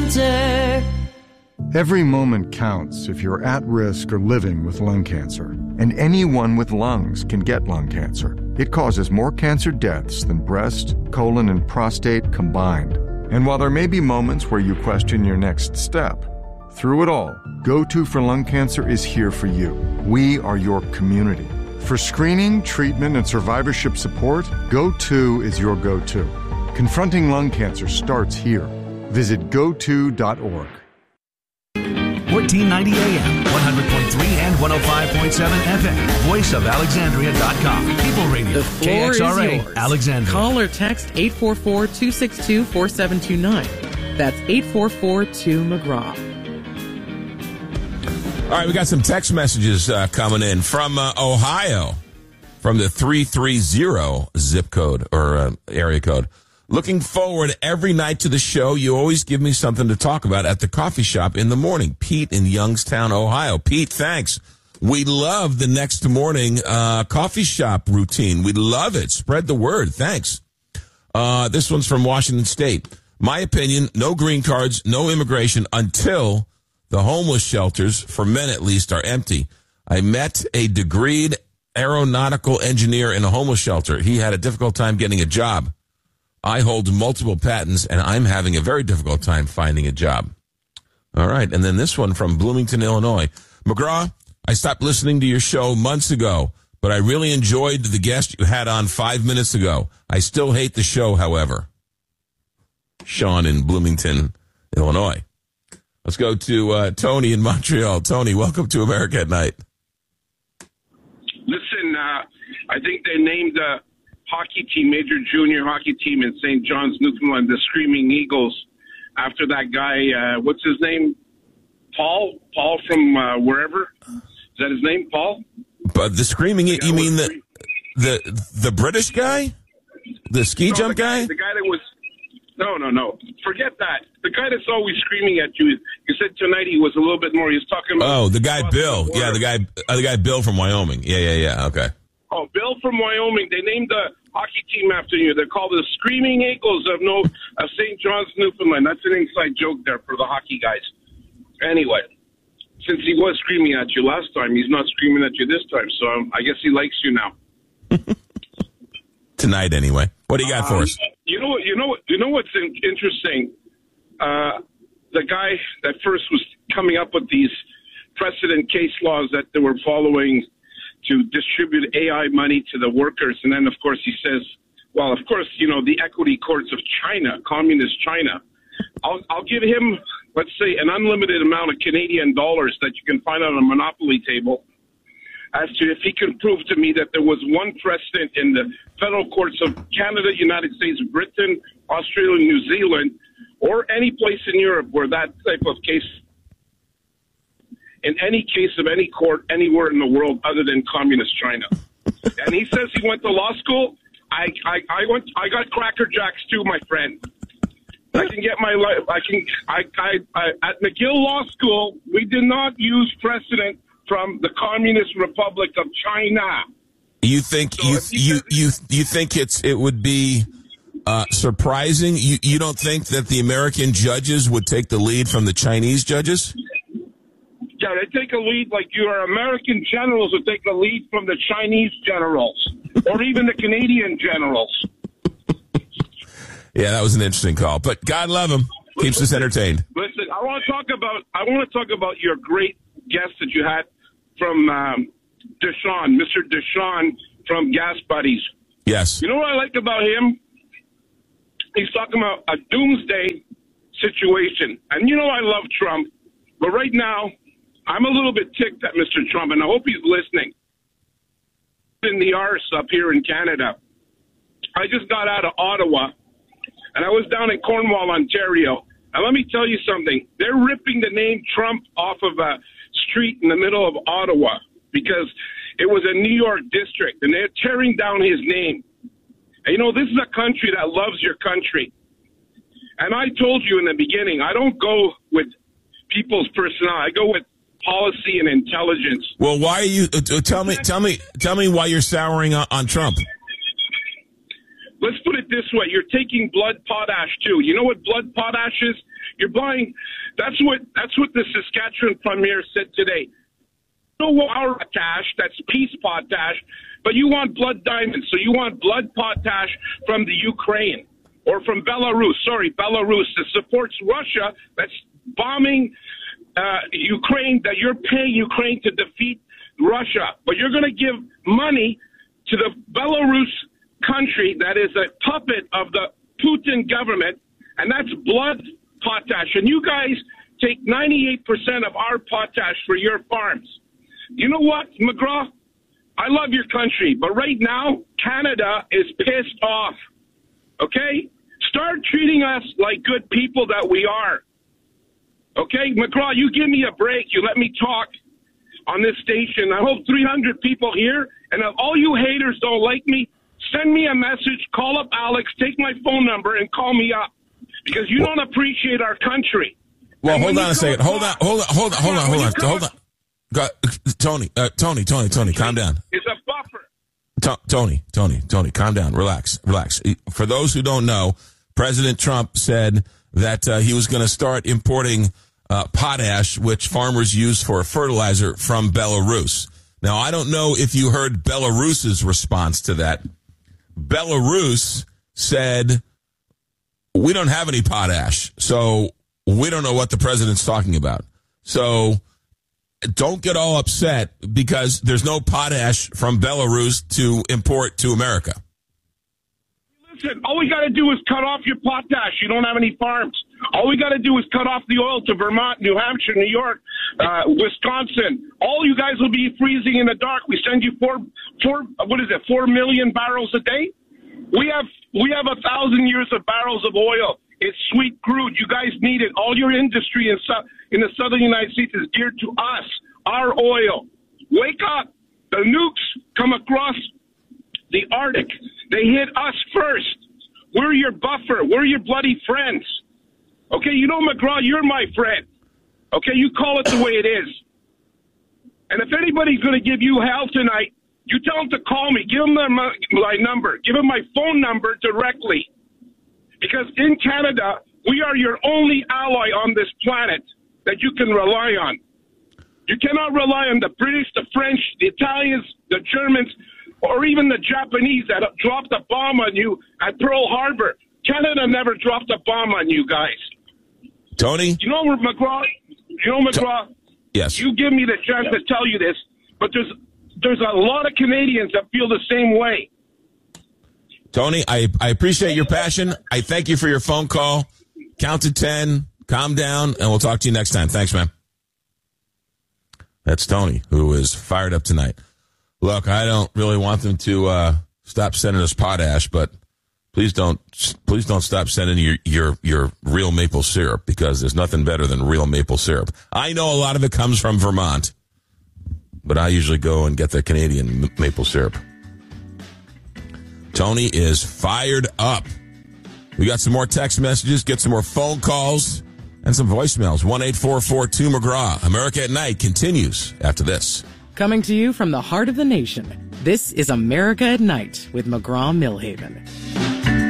Center. Every moment counts if you're at risk or living with lung cancer. And anyone with lungs can get lung cancer. It causes more cancer deaths than breast, colon, and prostate combined. And while there may be moments where you question your next step, through it all, Go-To for Lung Cancer is here for you. We are your community. For screening, treatment, and survivorship support, Go-To is your go-to. Confronting lung cancer starts here. Visit goto.org. 1490 AM, 100.3 and 105.7 FM. VoiceOfAlexandria.com. People Radio. The floor KXRA, is yours. Alexandria. Call or text 844-262-4729. That's 844-2-McGraw. All right, we got some text messages coming in from Ohio, from the 330 zip code or area code. Looking forward every night to the show. You always give me something to talk about at the coffee shop in the morning. Pete in Youngstown, Ohio. Pete, thanks. We love the next morning coffee shop routine. We love it. Spread the word. Thanks. This one's from Washington State. My opinion, no green cards, no immigration until the homeless shelters, for men at least, are empty. I met a degreed aeronautical engineer in a homeless shelter. He had a difficult time getting a job. I hold multiple patents, and I'm having a very difficult time finding a job. All right, and then this one from Bloomington, Illinois. McGraw, I stopped listening to your show months ago, but I really enjoyed the guest you had on 5 minutes ago. I still hate the show, however. Sean in Bloomington, Illinois. Let's go to Tony in Montreal. Tony, welcome to America at Night. Listen, I think they named the hockey team, major junior hockey team in St. John's, Newfoundland, the Screaming Eagles, after that guy, what's his name? Paul from wherever? Is that his name, Paul? But the Screaming, you mean the British guy? The ski jump guy? The guy that was... No. Forget that. The guy that's always screaming at you. You said tonight he was a little bit more. He was talking about... Oh, the guy Bill. Yeah, the guy Bill from Wyoming. Yeah. Okay. Oh, Bill from Wyoming. They named the hockey team after you. They're called the Screaming Eagles of St. John's, Newfoundland. That's an inside joke there for the hockey guys. Anyway, since he was screaming at you last time, he's not screaming at you this time. So I guess he likes you now. Tonight, anyway. What do you got for us? You know what's interesting? The guy that first was coming up with these precedent case laws that they were following to distribute AI money to the workers, and then of course he says, well, of course, the equity courts of China, communist China. I'll give him, let's say, an unlimited amount of Canadian dollars that you can find on a monopoly table, as to if he can prove to me that there was one precedent in the federal courts of Canada, United States, Britain, Australia, New Zealand, or any place in Europe where that type of case, in any case of any court anywhere in the world other than communist China. And he says he went to law school. I got Cracker Jacks too, my friend. I can get my life. At McGill Law School, we did not use precedent from the Communist Republic of China. You think So you think it would be surprising? You don't think that the American judges would take the lead from the Chinese judges? Yeah, they take a lead like your American generals would take a lead from the Chinese generals, or even the Canadian generals. Yeah, that was an interesting call, but God love him, keeps us entertained. Listen, I want to talk about your great guest that you had from Deshaun, Mr. Deshaun from Gas Buddies. Yes. You know what I like about him? He's talking about a doomsday situation. And I love Trump, but right now, I'm a little bit ticked at Mr. Trump, and I hope he's listening. In the arse up here in Canada. I just got out of Ottawa, and I was down in Cornwall, Ontario. And let me tell you something. They're ripping the name Trump off of a street in the middle of Ottawa because it was a New York district, and they're tearing down his name. And, this is a country that loves your country. And I told you in the beginning, I don't go with people's personality. I go with policy and intelligence. Well, why are you? Tell me why you're souring on Trump. Let's put it this way: you're taking blood potash too. You know what blood potash is? You're buying. That's what the Saskatchewan premier said today. No our potash, that's peace potash, but you want blood diamonds. So you want blood potash from the Ukraine or from Belarus. Belarus that supports Russia, that's bombing Ukraine, that you're paying Ukraine to defeat Russia. But you're going to give money to the Belarus country that is a puppet of the Putin government, and that's blood potash. And you guys take 98% of our potash for your farms. You know what, McGraw? I love your country, but right now, Canada is pissed off. Okay? Start treating us like good people that we are. Okay? McGraw, you give me a break. You let me talk on this station. I hope 300 people here, and if all you haters don't like me, send me a message, call up Alex, take my phone number, and call me up. Because you don't appreciate our country. Well, hold on a second. Hold on. Tony, calm down. It's a buffer. Tony, calm down. Relax. For those who don't know, President Trump said that he was going to start importing potash, which farmers use for fertilizer, from Belarus. Now, I don't know if you heard Belarus's response to that. Belarus said, we don't have any potash, so we don't know what the president's talking about. So don't get all upset because there's no potash from Belarus to import to America. Listen, all we got to do is cut off your potash. You don't have any farms. All we got to do is cut off the oil to Vermont, New Hampshire, New York, Wisconsin. All you guys will be freezing in the dark. We send you 4 million barrels a day. We have 1,000 years of barrels of oil. It's sweet crude. You guys need it. All your industry in the southern United States is geared to us, our oil. Wake up. The nukes come across the Arctic. They hit us first. We're your buffer. We're your bloody friends. Okay, you know, McGraw, you're my friend. Okay, you call it the way it is. And if anybody's going to give you hell tonight, you tell them to call me. Give them my number. Give them my phone number directly. Because in Canada, we are your only ally on this planet that you can rely on. You cannot rely on the British, the French, the Italians, the Germans, or even the Japanese that dropped a bomb on you at Pearl Harbor. Canada never dropped a bomb on you guys. Tony? You know, McGraw? Yes. You give me the chance to tell you this, but there's a lot of Canadians that feel the same way. Tony, I appreciate your passion. I thank you for your phone call. Count to 10, calm down, and we'll talk to you next time. Thanks, man. That's Tony, who is fired up tonight. Look, I don't really want them to stop sending us potash, but please don't stop sending your real maple syrup, because there's nothing better than real maple syrup. I know a lot of it comes from Vermont, but I usually go and get the Canadian maple syrup. Tony is fired up. We got some more text messages, get some more phone calls, and some voicemails. 1-844-2-McGraw. America at Night continues after this. Coming to you from the heart of the nation, this is America at Night with McGraw Millhaven.